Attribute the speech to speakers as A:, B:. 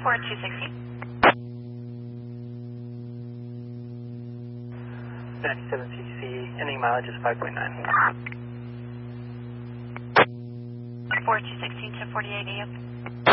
A: 4260.
B: 97 CC, ending mileage is 5.9.
A: 4216 to 48 AM.